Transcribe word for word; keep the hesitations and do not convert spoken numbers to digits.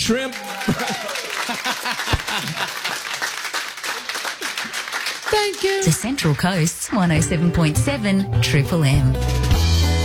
shrimp. Thank you. The Central Coast's one oh seven point seven Triple M.